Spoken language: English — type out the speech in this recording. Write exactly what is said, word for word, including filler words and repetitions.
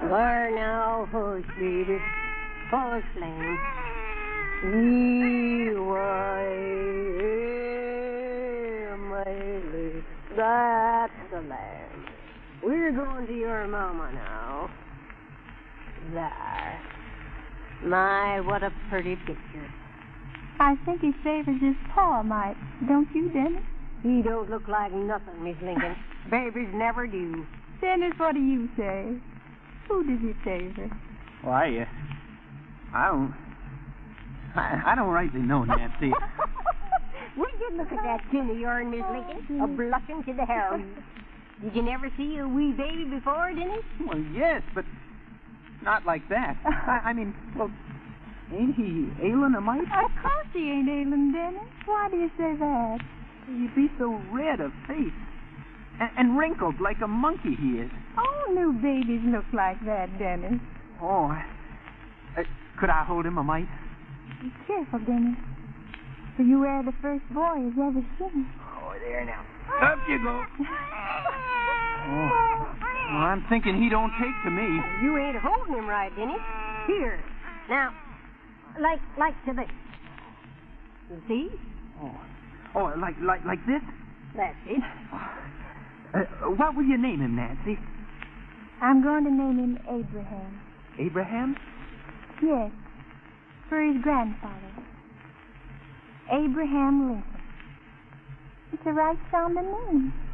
There now, hush, baby. Hush, Lane. E-Y-M-A-L-E. That's the lamb. We're going to your mama now. There. My, what a pretty picture. I think he favors his paw, Mike. Don't you, Dennis? He don't look like nothing, Miss Lincoln. Babies never do. Dennis, what do you say? Who does he favor? Why, uh, I don't... I, I don't rightly know, Nancy. Would you look at that chin of yourn, Miss Lincoln? A blushing to the hair. Did you never see a wee baby before, Dennis? Well, yes, but not like that. I, I mean, well, ain't he ailing a mite? Of course he ain't ailing, Dennis. Why do you say that? He'd be so red of face. And, and wrinkled like a monkey he is. All new babies look like that, Dennis. Oh, I, uh, could I hold him a mite? Be careful, Dennis. For you are the first boy he's ever seen. Oh, there now. Up you go. Oh, well, I'm thinking he don't take to me. You ain't holding him right, Dennis. Here. Now, like like to this. You see? Oh, oh, like like like this? That's it. Uh, what will you name him, Nancy? I'm going to name him Abraham. Abraham? Yes, for his grandfather. Abraham Lincoln. It's a right sounding name.